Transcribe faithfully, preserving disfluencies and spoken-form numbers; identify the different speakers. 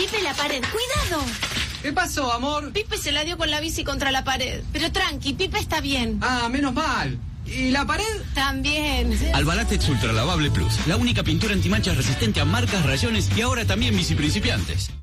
Speaker 1: Pipe, la pared. ¡Cuidado!
Speaker 2: ¿Qué pasó, amor?
Speaker 1: Pipe se la dio con la bici contra la pared. Pero tranqui, Pipe está bien.
Speaker 2: Ah, menos mal. ¿Y la pared?
Speaker 1: También.
Speaker 3: Albalatex Ultra Lavable Plus. La única pintura antimanchas resistente a marcas, rayones y ahora también biciprincipiantes.